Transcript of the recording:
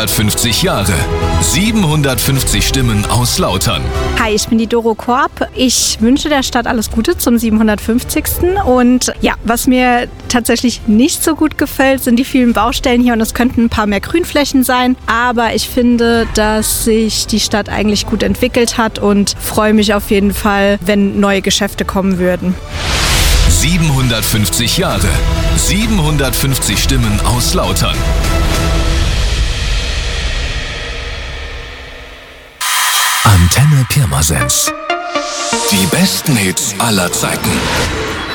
750 Jahre. 750 Stimmen aus Lautern. Hi, ich bin die Doro Korb. Ich wünsche der Stadt alles Gute zum 750. Und ja, was mir tatsächlich nicht so gut gefällt, sind die vielen Baustellen hier und es könnten ein paar mehr Grünflächen sein. Aber ich finde, dass sich die Stadt eigentlich gut entwickelt hat und freue mich auf jeden Fall, wenn neue Geschäfte kommen würden. 750 Jahre. 750 Stimmen aus Lautern. Antenne Pirmasens. Die besten Hits aller Zeiten.